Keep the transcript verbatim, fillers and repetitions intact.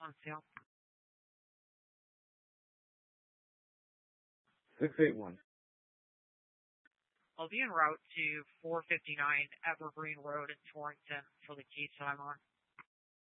on sale? six eight one. I'll be en route to four fifty-nine Evergreen Road in Torrington for the case I'm on.